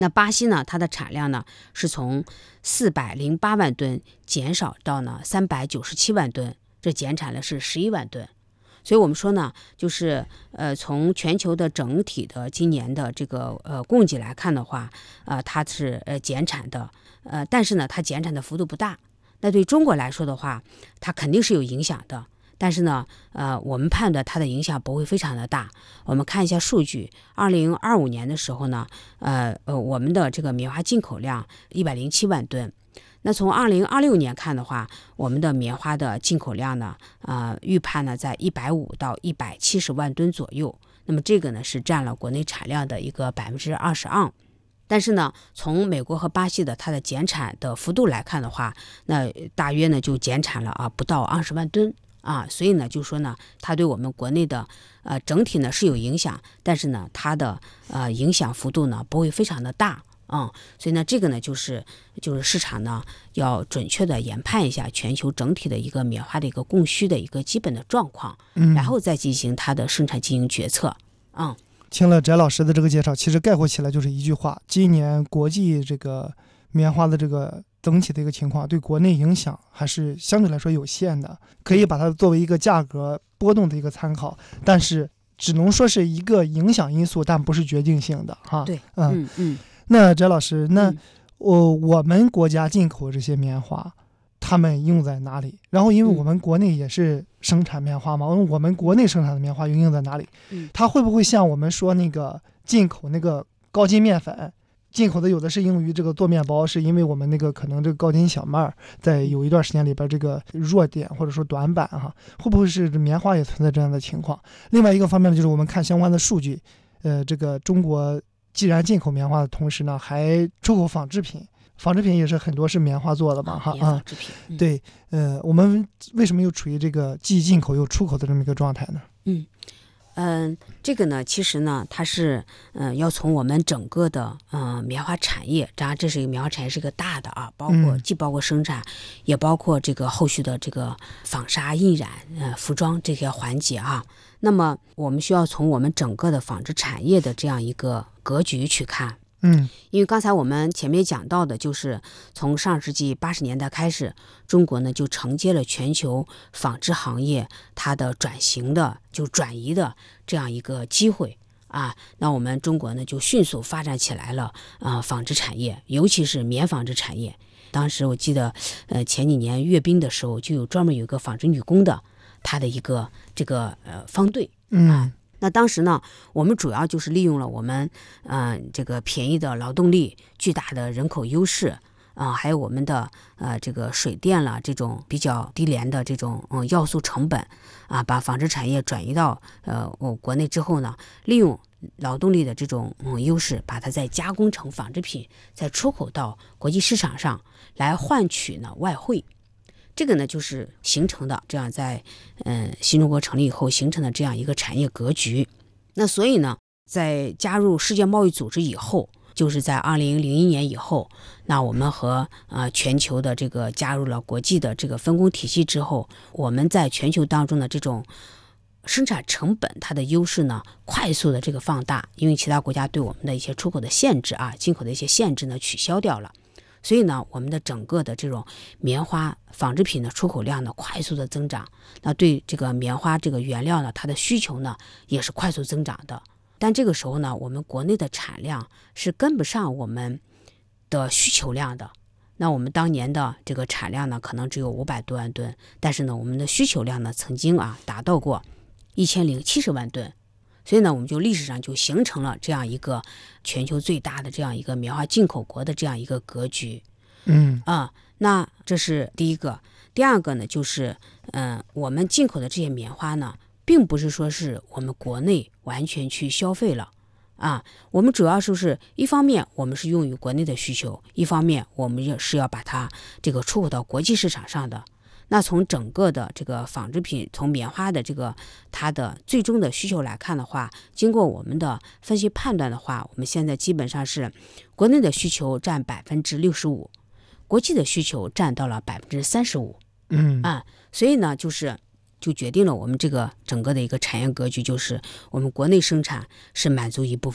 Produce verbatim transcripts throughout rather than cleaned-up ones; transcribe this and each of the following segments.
那巴西呢，它的产量呢是从四百零八万吨减少到呢三百九十七万吨，这减产了是十一万吨。所以我们说呢，就是呃，从全球的整体的今年的这个呃供给来看的话，呃，它是呃减产的，呃，但是呢，它减产的幅度不大。那对中国来说的话，它肯定是有影响的。但是呢，呃，我们判断它的影响不会非常的大。我们看一下数据，二零二五年的时候呢，呃呃，我们的这个棉花进口量一百零七万吨。那从二零二六年看的话，我们的棉花的进口量呢，呃，预判呢在一百五到一百七十万吨左右。那么这个呢是占了国内产量的一个百分之二十二。但是呢，从美国和巴西的它的减产的幅度来看的话，那大约呢就减产了啊不到二十万吨。啊，所以呢，就说呢，它对我们国内的呃整体呢是有影响，但是呢，它的呃影响幅度呢不会非常的大啊、嗯，所以呢，这个呢就是就是市场呢要准确的研判一下全球整体的一个棉花的一个供需的一个基本的状况， 嗯， 然后再进行它的生产进行决策。嗯， 听了翟老师的这个介绍，其实概括起来就是一句话：今年国际这个棉花的这个整体的一个情况对国内影响还是相对来说有限的，可以把它作为一个价格波动的一个参考，但是只能说是一个影响因素，但不是决定性的哈。 对， 嗯嗯嗯。 那翟老师，那、 嗯、 我我们国家进口这些棉花，他们用在哪里？然后因为我们国内也是生产棉花嘛，嗯、我们国内生产的棉花又用在哪里？ 嗯， 它会不会像我们说那个进口那个高筋面粉？进口的有的是用于这个做面包，是因为我们那个可能这个高筋小麦在有一段时间里边这个弱点或者说短板哈，会不会是棉花也存在这样的情况？另外一个方面呢，就是我们看相关的数据，呃，这个中国既然进口棉花的同时呢，还出口纺织品，纺织品也是很多是棉花做的嘛哈啊， 纺织品、嗯， 对，呃，我们为什么又处于这个既进口又出口的这么一个状态呢？ 嗯。嗯、呃，这个呢，其实呢，它是嗯、呃，要从我们整个的嗯、呃、棉花产业，当然这是一个棉花产业是一个大的啊，包括、嗯、既包括生产，也包括这个后续的这个纺纱、印染、呃服装这些环节啊。那么我们需要从我们整个的纺织产业的这样一个格局去看。 嗯， 因为刚才我们前面讲到的，就是从上世纪八十年代开始，中国呢就承接了全球纺织行业它的转型的就转移的这样一个机会啊。那我们中国呢就迅速发展起来了啊、呃，纺织产业，尤其是棉纺织产业。当时我记得，呃，前几年阅兵的时候，就有专门有一个纺织女工的，她的一个这个呃方队， 嗯。 那当时呢，我们主要就是利用了我们嗯、呃、这个便宜的劳动力、巨大的人口优势啊、呃，还有我们的呃这个水电了这种比较低廉的这种嗯要素成本啊，把纺织产业转移到呃我国内之后呢，利用劳动力的这种嗯优势，把它再加工成纺织品，再出口到国际市场上来换取呢外汇。这个呢，就是形成的这样在嗯新中国成立以后形成的这样一个产业格局。那所以呢，在加入世界贸易组织以后，就是在二零零一年以后，那我们和呃全球的这个加入了国际的这个分工体系之后，我们在全球当中的这种生产成本它的优势呢，快速的这个放大，因为其他国家对我们的一些出口的限制啊，进口的一些限制呢取消掉了。所以呢，我们的整个的这种棉花纺织品的出口量呢快速的增长，那对这个棉花这个原料呢，它的需求呢也是快速增长的。但这个时候呢，我们国内的产量是跟不上我们的需求量的。那我们当年的这个产量呢，可能只有五百多万吨，但是呢，我们的需求量呢，曾经啊达到过一千零七十万吨。所以呢，我们就历史上就形成了这样一个全球最大的这样一个棉花进口国的这样一个格局。 嗯啊，那这是第一个。第二个呢，就是嗯、呃，我们进口的这些棉花呢，并不是说是我们国内完全去消费了啊。我们主要就是一方面我们是用于国内的需求，一方面我们也是要把它这个出口到国际市场上的。那从整个的这个纺织品，从棉花的这个它的最终的需求来看的话，经过我们的分析判断的话，我们现在基本上是国内的需求占百分之六十五，国际的需求占到了百分之三十五。 嗯啊，所以呢，就是就决定了我们这个整个的一个产业格局，就是我们国内生产是满足一部分，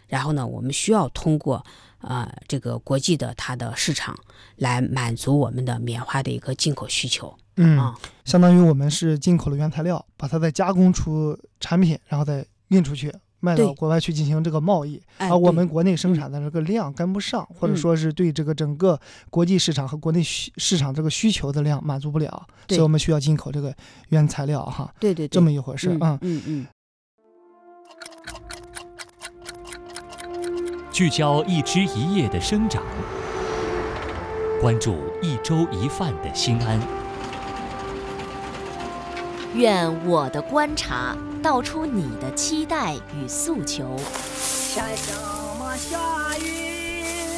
然后呢，我们需要通过呃这个国际的它的市场来满足我们的棉花的一个进口需求。 嗯， 啊， 相当于我们是进口了原材料，把它再加工出产品，然后再运出去，卖到国外去进行这个贸易。 哎、 而我们国内生产的这个量跟不上，嗯、或者说是对这个整个国际市场和国内市场这个需求的量满足不了，所以我们需要进口这个原材料哈。 对对对， 这么一回事啊。 嗯嗯。 聚焦一枝一叶的生长，关注一粥一饭的心安。 愿我的观察道出你的期待与诉求。 下嘛下雨，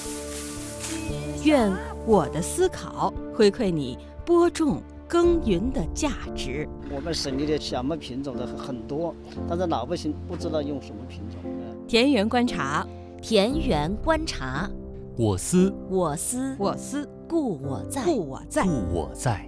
愿我的思考回馈你播种耕耘的价值。 我们省里的小麦品种的很多，但是老百姓不知道用什么品种。 田园观察， 田园观察， 我思我思我思故我在， 故我在， 故我在。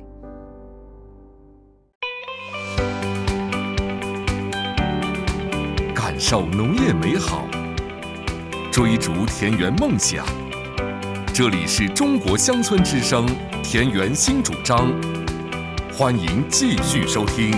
感受农业美好，追逐田园梦想。这里是中国乡村之声田园新主张，欢迎继续收听。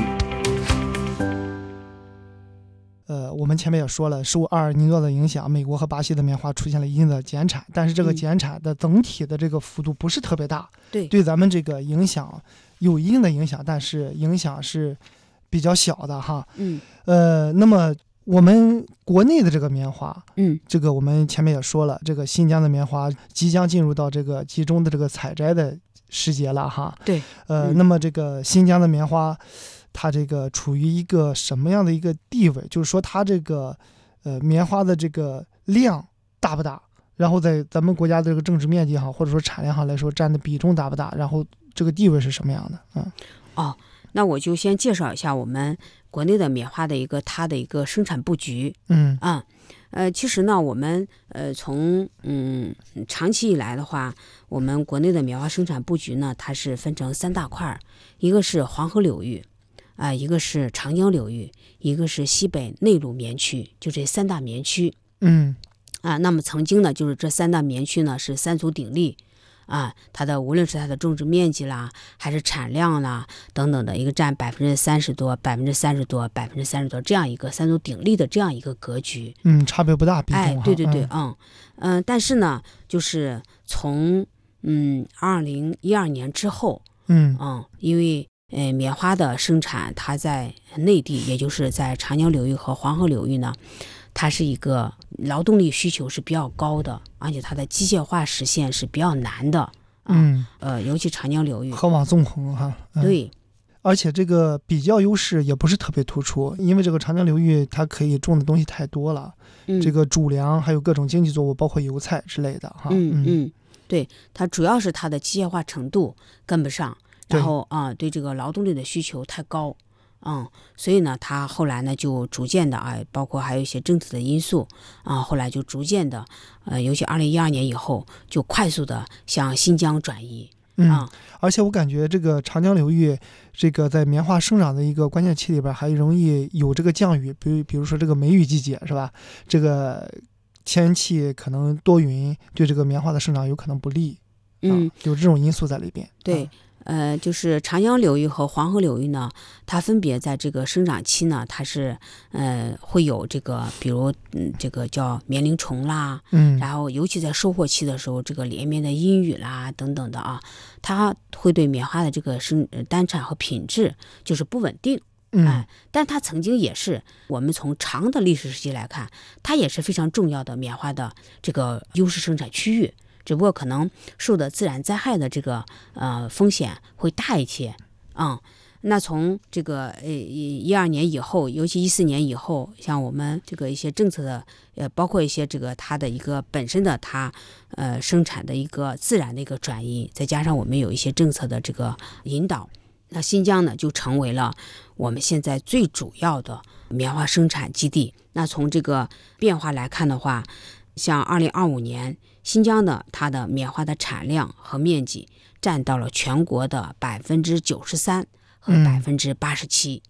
呃，我们前面也说了，受阿尔尼诺的影响，美国和巴西的棉花出现了一定的减产，但是这个减产的整体的这个幅度不是特别大， 对， 对咱们这个影响有一定的影响，但是影响是比较小的哈。 嗯， 呃，那么我们国内的这个棉花， 嗯， 这个我们前面也说了，这个新疆的棉花即将进入到这个集中的这个采摘的时节了哈。 对， 呃， 嗯、 那么这个新疆的棉花，它这个处于一个什么样的一个地位？就是说它这个呃棉花的这个量大不大？然后在咱们国家的这个种植面积哈，或者说产量上来说，占的比重大不大？然后这个地位是什么样的？嗯， 哦，那我就先介绍一下我们国内的棉花的一个它的一个生产布局。 嗯啊，呃，其实呢，我们呃从嗯长期以来的话，我们国内的棉花生产布局呢，它是分成三大块，一个是黄河流域，啊、呃，一个是长江流域，一个是西北内陆棉区，就这三大棉区。 嗯， 啊，那么曾经呢，就是这三大棉区呢是三足鼎立。啊，它的无论是它的种植面积啦，还是产量啦等等的，一个占百分之三十多、百分之三十多、百分之三十多这样一个三足鼎立的这样一个格局。 嗯，差别不大，比重。 哎，对对对，嗯嗯、呃，但是呢，就是从嗯二零一二年之后， 嗯嗯，因为呃棉花的生产，它在内地，也就是在长江流域和黄河流域呢。它是一个劳动力需求是比较高的，而且它的机械化实现是比较难的。啊、 嗯， 呃，尤其长江流域， 河网纵横哈。 嗯、对， 而且这个比较优势也不是特别突出，因为这个长江流域它可以种的东西太多了， 嗯、 这个主粮还有各种经济作物，包括油菜之类的哈。 嗯嗯，对，它主要是它的机械化程度跟不上，然后啊、呃，对这个劳动力的需求太高。嗯，所以呢，他后来呢就逐渐的啊，包括还有一些政策的因素啊，后来就逐渐的，呃，尤其二零一二年以后，就快速的向新疆转移。 嗯， 啊、 而且我感觉这个长江流域，这个在棉花生长的一个关键期里边，还容易有这个降雨，比如比如说这个梅雨季节是吧？这个天气可能多云，对这个棉花的生长有可能不利。 嗯， 啊、有这种因素在里边。 对。 啊呃，就是长江流域和黄河流域呢，它分别在这个生长期呢，它是呃会有这个，比如嗯这个叫棉铃虫啦， 嗯， 然后尤其在收获期的时候，这个连绵的阴雨啦等等的啊，它会对棉花的这个生单产和品质就是不稳定。 嗯， 哎，但它曾经也是我们从长的历史时期来看，它也是非常重要的棉花的这个优势生产区域。只不过可能受的自然灾害的这个呃风险会大一些，嗯，那从这个呃一二年以后，尤其一四年以后，像我们这个一些政策的呃，包括一些这个它的一个本身的它呃生产的一个自然的一个转移，再加上我们有一些政策的这个引导，那新疆呢就成为了我们现在最主要的棉花生产基地。那从这个变化来看的话，像二零二五年。新疆的它的棉花的产量和面积占到了全国的百分之九十三和百分之八十七，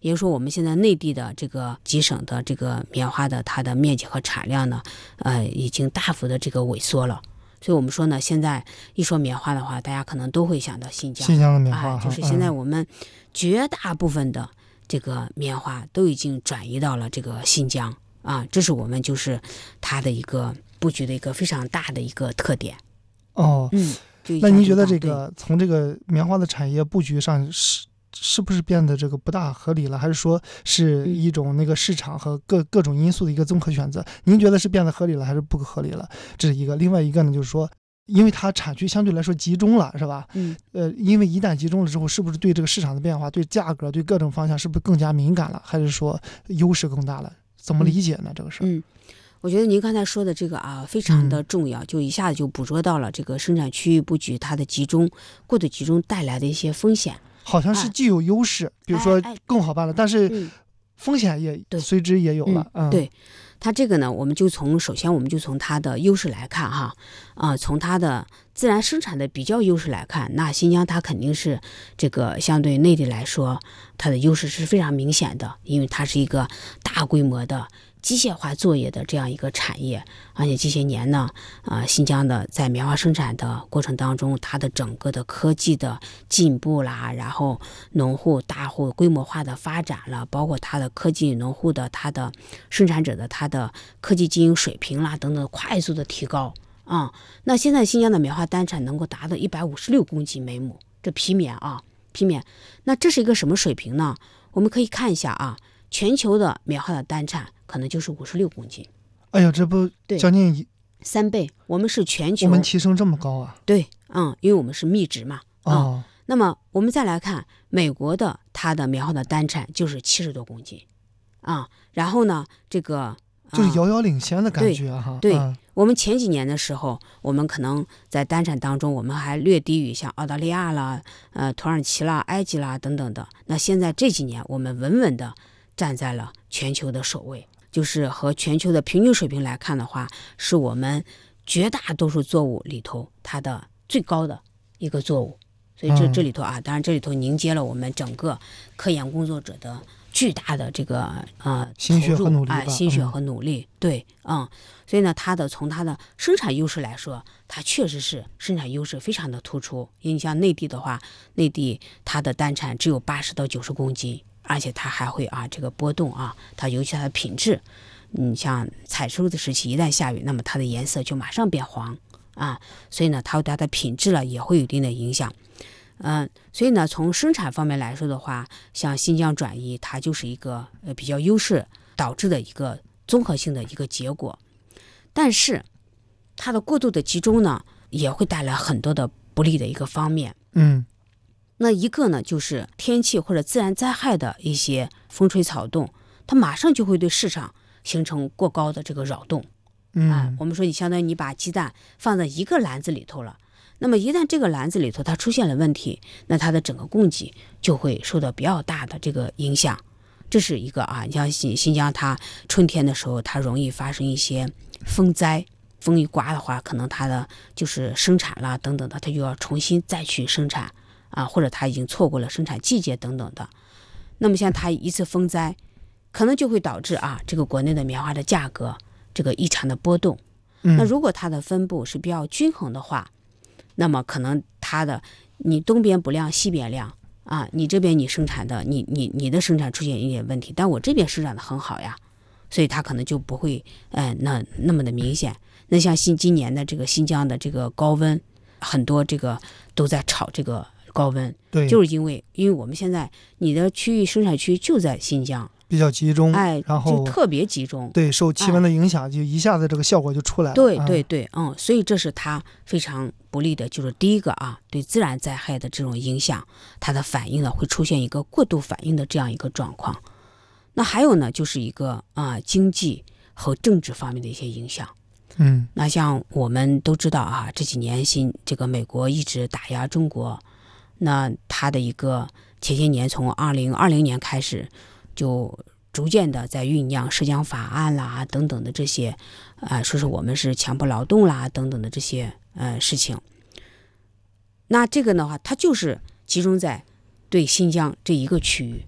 也就是说，我们现在内地的这个几省的这个棉花的它的面积和产量呢，呃，已经大幅的这个萎缩了。所以我们说呢，现在一说棉花的话，大家可能都会想到新疆。 新疆的棉花、 啊，就是现在我们绝大部分的这个棉花都已经转移到了这个新疆啊，这是我们就是它的一个布局的一个非常大的一个特点。 哦， 嗯，就那您觉得这个从这个棉花的产业布局上是是不是变得这个不大合理了，还是说是一种那个市场和各各种因素的一个综合选择？您觉得是变得合理了还是不合理了？这是一个。另外一个呢，就是说，因为它产区相对来说集中了，是吧？ 嗯。 呃，因为一旦集中了之后，是不是对这个市场的变化、对价格、对各种方向，是不是更加敏感了，还是说优势更大了？怎么理解呢？嗯、这个事儿？ 嗯。我觉得您刚才说的这个啊，非常的重要，就一下子就捕捉到了这个生产区域布局它的集中、过度集中带来的一些风险。 好像是既有优势，哎、比如说更好办了，哎哎、但是风险也随之也有了。 嗯嗯、对，它这个呢，我们就从首先我们就从它的优势来看哈，啊、呃，从它的自然生产的比较优势来看，那新疆它肯定是这个相对内地来说，它的优势是非常明显的，因为它是一个大规模的机械化作业的这样一个产业，而且这些年呢，啊、呃，新疆的在棉花生产的过程当中，它的整个的科技的进步啦，然后农户大户规模化的发展了，包括它的科技农户的它的生产者的它的科技经营水平啦等等快速的提高啊、嗯。那现在新疆的棉花单产能够达到一百五十六公斤每亩，这皮棉啊皮棉，那这是一个什么水平呢？我们可以看一下啊，全球的棉花的单产可能就是五十六公斤。 哎呀，这不将近三倍。我们是全球， 我们提升这么高啊？ 对，嗯，因为我们是密植嘛。 哦、 嗯。那么我们再来看美国的，它的棉花的单产就是七十多公斤，啊、嗯，然后呢，这个、 嗯、就是遥遥领先的感觉哈。 对， 嗯、 我们前几年的时候，我们可能在单产当中，我们还略低于像澳大利亚啦、呃土耳其啦、埃及啦等等的。那现在这几年，我们稳稳的站在了全球的首位。就是和全球的平均水平来看的话，是我们绝大多数作物里头它的最高的一个作物。所以这这里头啊，当然这里头凝结了我们整个科研工作者的巨大的这个呃心血和努力啊，心血和努力。对，嗯，所以呢，它的从它的生产优势来说，它确实是生产优势非常的突出。因为你像内地的话，内地它的单产只有八十到九十公斤。而且它还会啊这个波动啊，它尤其它的品质，你像采收的时期一旦下雨，那么它的颜色就马上变黄啊，所以呢它对它的品质了也会有一定的影响。嗯、呃，所以呢从生产方面来说的话，像新疆转移它就是一个呃比较优势导致的一个综合性的一个结果，但是它的过度的集中呢也会带来很多的不利的一个方面。 嗯。 那一个呢，就是天气或者自然灾害的一些风吹草动，它马上就会对市场形成过高的这个扰动。 嗯、 啊，我们说你相当于你把鸡蛋放在一个篮子里头了，那么一旦这个篮子里头它出现了问题，那它的整个供给就会受到比较大的这个影响。这是一个啊，你像新新疆它春天的时候，它容易发生一些风灾，风一刮的话，可能它的就是生产啦等等的，它就要重新再去生产。啊，或者它已经错过了生产季节等等的，那么像它一次风灾，可能就会导致啊这个国内的棉花的价格这个异常的波动。 嗯、 那如果它的分布是比较均衡的话，那么可能它的你东边不亮西边亮啊，你这边你生产的你你你的生产出现一点问题，但我这边生产的很好呀，所以它可能就不会呃那那么的明显。那像新今年的这个新疆的这个高温，很多这个都在炒这个。高温， 对， 就是因为因为我们现在你的区域生产区就在新疆， 比较集中， 哎， 然后就特别集中， 对，受气温的影响，哎、就一下子这个效果就出来了。 对对对，嗯，所以这是它非常不利的，就是第一个啊，对自然灾害的这种影响，它的反应呢会出现一个过度反应的这样一个状况。那还有呢，就是一个啊经济和政治方面的一些影响。 嗯， 那像我们都知道啊，这几年新这个美国一直打压中国。那它的一个前些年从二零二零年开始，就逐渐的在酝酿涉疆法案啦等等的这些，啊、呃，说是我们是强迫劳动啦等等的这些呃事情。那这个的话，它就是集中在对新疆这一个区域，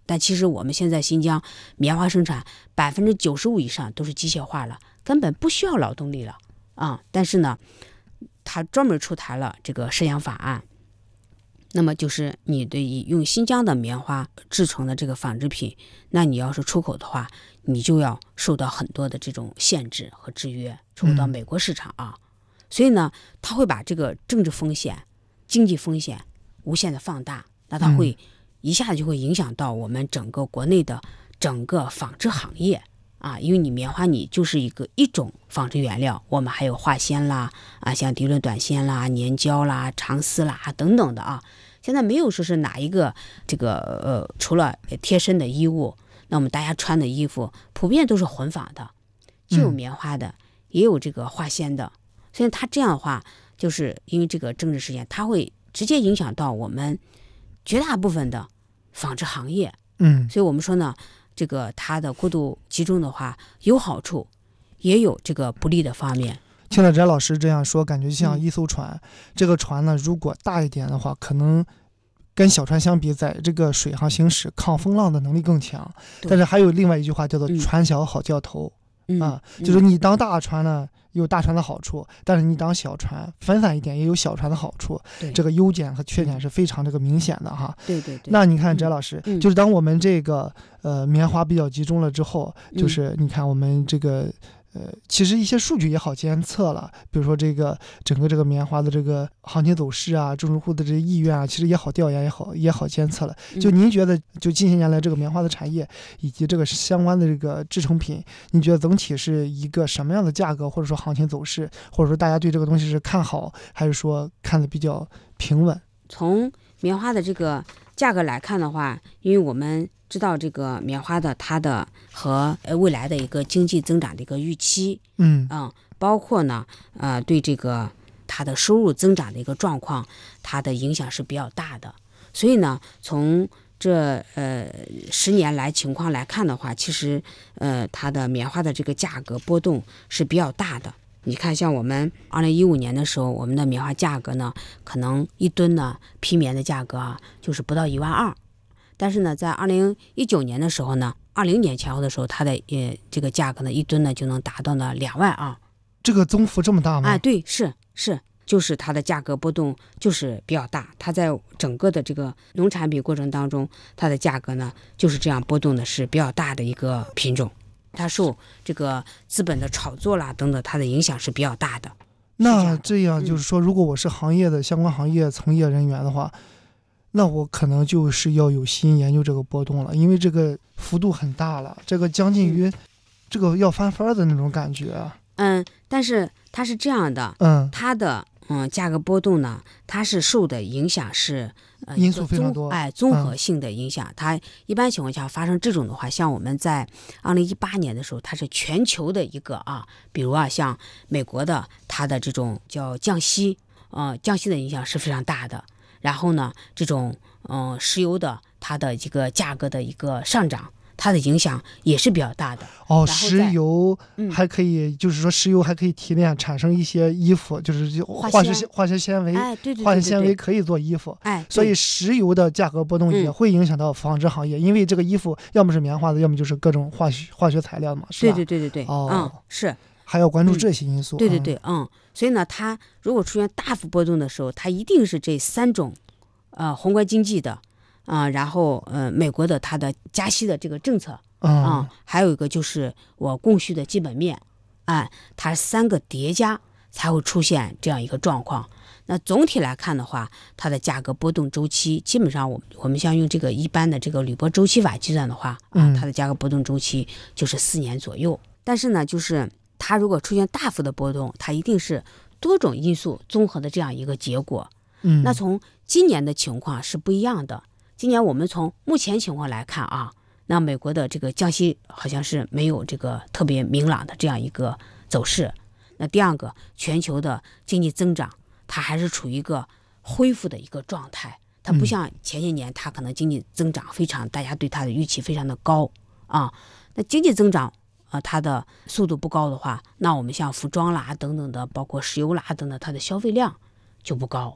但其实我们现在新疆棉花生产百分之九十五以上都是机械化了，根本不需要劳动力了啊。但是呢，他专门出台了这个摄养法案，那么就是你对用新疆的棉花制成的这个纺织品，那你要是出口的话，你就要受到很多的这种限制和制约，出口到美国市场啊。嗯、所以呢，他会把这个政治风险、经济风险无限的放大，那它会一下子就会影响到我们整个国内的整个纺织行业啊，因为你棉花你就是一个一种纺织原料，我们还有化纤啦啊，像涤纶短纤啦、粘胶啦、长丝啦等等的啊。现在没有说是哪一个这个呃，除了贴身的衣物，那我们大家穿的衣服普遍都是混纺的，既有棉花的，嗯、也有这个化纤的。所以它这样的话，就是因为这个政治事件，它会直接影响到我们绝大部分的纺织行业。 嗯， 所以我们说呢，这个它的过度集中的话，有好处，也有这个不利的方面。 听了翟老师这样说，感觉像一艘船、嗯、这个船呢如果大一点的话，可能跟小船相比，在这个水上行驶抗风浪的能力更强。但是还有另外一句话叫做船小好掉头、嗯、啊、嗯、就是你当大船呢有大船的好处，但是你当小船分散一点也有小船的好处，这个优点和缺点是非常这个明显的哈。 对对对。 那你看翟老师、 嗯、 就是当我们这个呃棉花比较集中了之后，就是你看我们这个呃，其实一些数据也好监测了，比如说这个整个这个棉花的这个行情走势啊，种植户的这个意愿啊，其实也好调研，也好也好监测了。就您觉得，就近些年来这个棉花的产业以及这个相关的这个制成品，你觉得总体是一个什么样的价格，或者说行情走势，或者说大家对这个东西是看好，还是说看的比较平稳？ 从棉花的这个价格来看的话，因为我们知道这个棉花的它的和未来的一个经济增长的一个预期， 嗯嗯，包括呢呃对这个它的收入增长的一个状况，它的影响是比较大的。所以呢，从这呃十年来情况来看的话，其实呃它的棉花的这个价格波动是比较大的。你看，像我们二零一五年的时候，我们的棉花价格呢，可能一吨呢批棉的价格啊，就是不到一万二。但是呢，在二零一九年的时候呢，二零年前后的时候，它的呃这个价格呢，一吨呢就能达到呢两万二。 这个增幅这么大吗？ 啊，对，是是，就是它的价格波动就是比较大。它在整个的这个农产品过程当中，它的价格呢就是这样波动的是比较大的一个品种。它受这个资本的炒作啦等等，它的影响是比较大的。 那这样就是说，如果我是行业的相关行业从业人员的话，那我可能就是要有心研究这个波动了，因为这个幅度很大了，这个将近于这个要翻番的那种感觉。 嗯，但是它是这样的， 嗯， 它的嗯价格波动呢，它是受的影响是呃因素非常多， 哎，综合性的影响。嗯、它一般情况下发生这种的话，像我们在二零一八年的时候，它是全球的一个啊，比如啊，像美国的它的这种叫降息，呃，降息的影响是非常大的。然后呢，这种嗯、呃、石油的它的这个价格的一个上涨，它的影响也是比较大的。 哦，石油还可以、嗯，就是说石油还可以提炼产生一些衣服，就是化学化学纤维， 哎，对对对对对， 化学纤维可以做衣服， 哎， 所以石油的价格波动也会影响到纺织行业，嗯、因为这个衣服要么是棉花的，要么就是各种化学化学材料嘛，是吧？ 对对对对对， 哦， 嗯，是。 还要关注这些因素。 嗯、对对对，嗯，所以呢，它如果出现大幅波动的时候，它一定是这三种，呃，宏观经济的，啊、呃，然后呃，美国的它的加息的这个政策，啊、 嗯呃，还有一个就是我供需的基本面，哎、呃，它三个叠加才会出现这样一个状况。那总体来看的话，它的价格波动周期基本上我我们像用这个一般的这个吕波周期法计算的话，啊、 嗯， 它的价格波动周期就是四年左右。但是呢，就是它如果出现大幅的波动，它一定是多种因素综合的这样一个结果。 嗯， 那从今年的情况是不一样的。今年我们从目前情况来看啊，那美国的这个降息好像是没有这个特别明朗的这样一个走势。那第二个，全球的经济增长它还是处于一个恢复的一个状态，它不像前些年，它可能经济增长非常，大家对它的预期非常的高啊。那经济增长呃，它的速度不高的话，那我们像服装啦等等的，包括石油啦等等，它的消费量就不高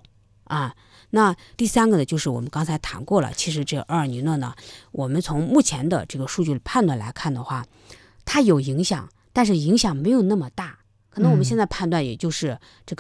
啊。那第三个呢，就是我们刚才谈过了，其实这厄尔尼诺呢，我们从目前的这个数据判断来看的话，它有影响，但是影响没有那么大。可能我们现在判断也就是这